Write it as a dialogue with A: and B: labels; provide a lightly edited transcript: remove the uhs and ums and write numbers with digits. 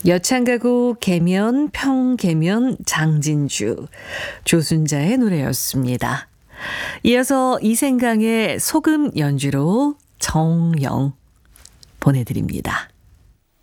A: 여창가곡 계면, 평계면, 장진주, 조순자의 노래였습니다. 이어서 이생강의 소금 연주로 정영 보내드립니다.